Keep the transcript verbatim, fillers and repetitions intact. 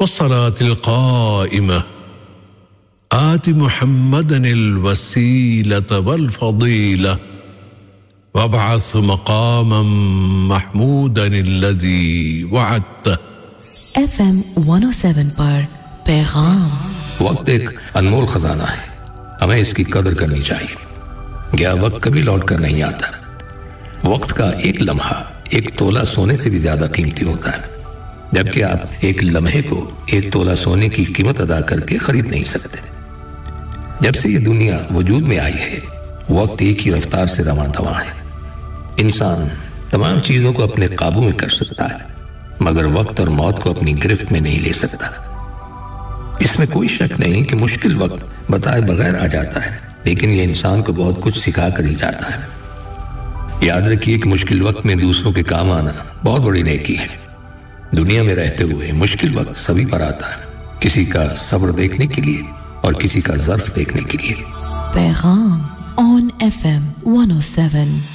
والصلاة القائمة آت محمدا الوسيلة والفضيلة وابعث مقاما محمودا الذي وعدته. ایف ایم ون او سیون پر پیغام. وقت ایک انمول خزانہ ہے، ہمیں اس کی قدر کرنی چاہیے. گیا وقت کبھی لوٹ کر نہیں آتا. وقت کا ایک لمحہ ایک تولہ سونے سے بھی زیادہ قیمتی ہوتا ہے، جبکہ آپ ایک لمحے کو ایک تولہ سونے کی قیمت ادا کر کے خرید نہیں سکتے. جب سے یہ دنیا وجود میں آئی ہے، وقت ایک ہی رفتار سے رواں دواں ہے. انسان تمام چیزوں کو اپنے قابو میں کر سکتا ہے، مگر وقت اور موت کو اپنی گرفت میں نہیں لے سکتا. اس میں کوئی شک نہیں کہ مشکل وقت بتائے بغیر آ جاتا ہے، لیکن یہ انسان کو بہت کچھ سکھا کر ہی جاتا ہے. یاد رکھیے کہ مشکل وقت میں دوسروں کے کام آنا بہت بڑی نیکی ہے. دنیا میں رہتے ہوئے مشکل وقت سبھی پر آتا ہے، کسی کا صبر دیکھنے کے لیے اور کسی کا ظرف دیکھنے کے لیے. پیغام آن ایف ایم ون او سیون.